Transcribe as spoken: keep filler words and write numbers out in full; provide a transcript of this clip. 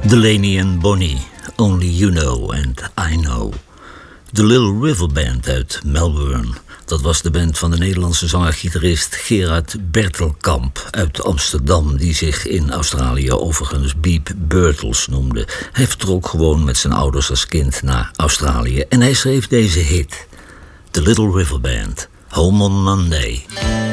Delaney and Bonnie, Only You Know and I Know. The Little River Band uit Melbourne. Dat was de band van de Nederlandse zanger-gitarist Gerard Bertelkamp uit Amsterdam, die zich in Australië overigens Beep Birtles noemde. Hij vertrok gewoon met zijn ouders als kind naar Australië en hij schreef deze hit. The Little River Band, Home on Monday.